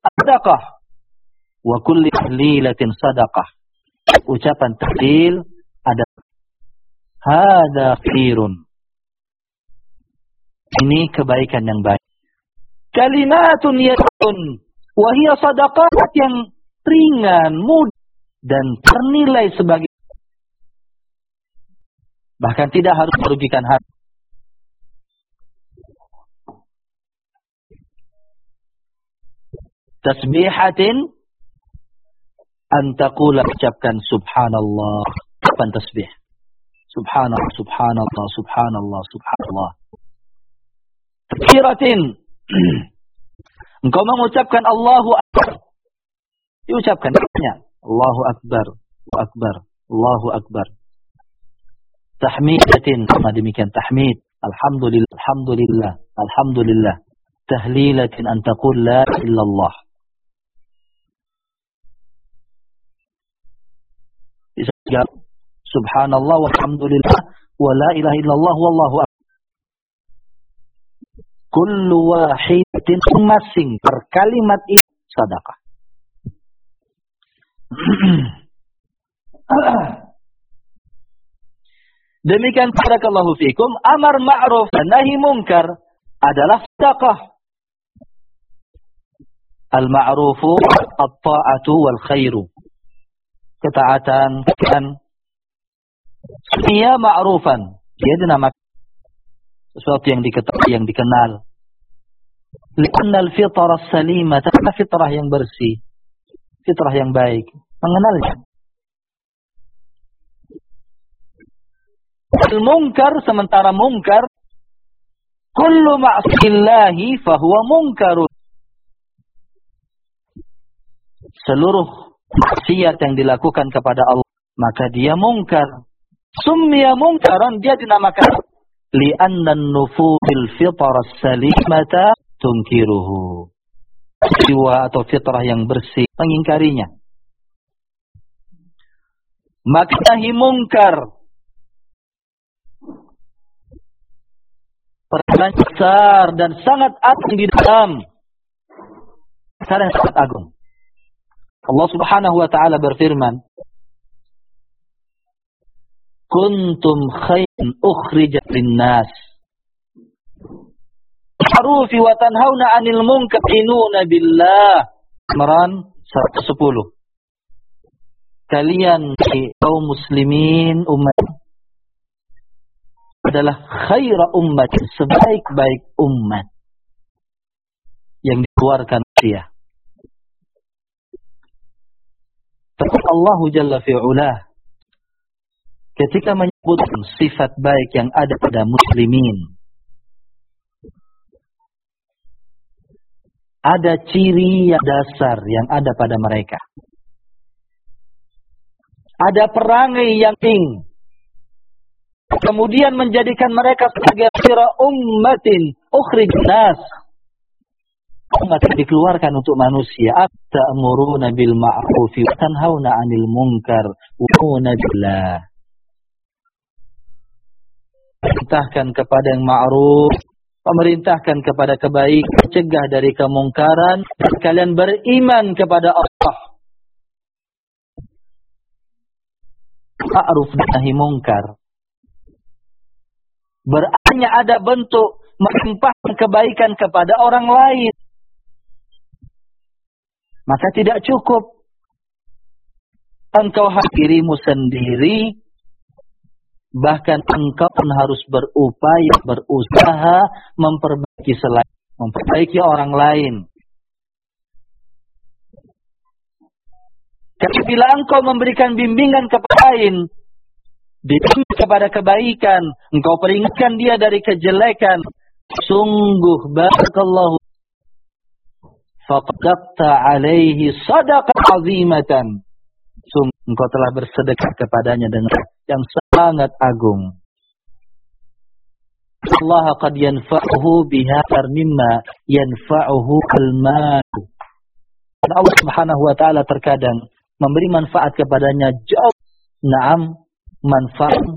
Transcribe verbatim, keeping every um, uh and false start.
sadaqah wa kulli tahlilatin sadaqah. Ucapan tahlil ada hada khairun. Ini kebaikan yang baik. Kalimatun yasun wa hiya sadaqah, yang ringan, mudah dan ternilai sebagai, bahkan tidak harus merugikan hati. Tasbihatin antaqula, ucapkan subhanallah, ucapan tasbih. Subhanallah, subhanallah, subhanallah, subhanallah. Takbiratin, engkau mengucapkan Allahu Akbar. Diucapkan banyak. Allahu Akbar, Allahu Akbar, Allahu Akbar. Tahmidatin, sama demikian tahmid. Alhamdulillah, alhamdulillah, alhamdulillah. Tahlilatin antaqul la ilaha illallah. Subhanallah walhamdulillah wa la ilaha illallah wallahu akbar. Kullu wahidatin, masing per kalimat ini sedekah. Demikian barakallahu fikum, amar ma'ruf dan nahi munkar adalah sedekah. Al-ma'rufu at-ta'atu wal khairu. Ketaatan dan ia ma'rufan, dia dinamakan sesuatu yang diketahui, yang dikenal. Li'anna al-fitrah as-salimah, karena fitrah yang bersih, fitrah yang baik, mengenalnya. Al-munkar, sementara munkar, kullu ma'asillahi fahuwa munkarun. Seluruh maksiat yang dilakukan kepada Allah, maka dia mungkar. Summiya mungkaran, dia dinamakan li'anna an-nufuzil fitrah as-salimata tunkiruhu. Jiwa atau fitrah yang bersih mengingkarinya. Maka nahi mungkar perkara besar dan sangat agung di dalam, perkara yang sangat agung. Allah Subhanahu wa taala berfirman, kuntum khairan ukhrijat lin-nas ma'rufi wa tanhauna 'anil munkar inuna billah. Imran seratus sepuluh. Kalian kaum muslimin umat adalah khaira ummat, sebaik-baik umat yang dikeluarkan dia. Tapi Allah Jalla fi'ulah ketika menyebutkan sifat baik yang ada pada muslimin, ada ciri yang dasar yang ada pada mereka. Ada perangai yang tinggi, kemudian menjadikan mereka sebagai khaira ummatin ukhrijat nas, umat yang dikeluarkan untuk manusia. Ta'muruna bil ma'rufi wa tanhauna 'anil munkar wa tu'minuna billah. Perintahkan kepada yang ma'ruf, memerintahkan kepada kebaikan, cegah dari kemungkaran, dan kalian beriman kepada Allah. Ma'ruf dan nahi munkar berarti ada bentuk melimpahkan kebaikan kepada orang lain. Maka tidak cukup engkau dirimu sendiri, bahkan engkau pun harus berupaya, berusaha memperbaiki selain, memperbaiki orang lain. Karena bila engkau memberikan bimbingan kepada lain, bimbing kepada kebaikan, engkau peringatkan dia dari kejelekan, sungguh barakallahu faqadta alaihi sadaqah azimatan. Sungguh engkau telah bersedekah kepadanya dengan yang sangat agung. Allah qad yanfa'uhu bihadar mimma yanfa'uhu al-mal. Dan Allah Subhanahu wa taala terkadang memberi manfaat kepadanya jauh, na'am, manfaat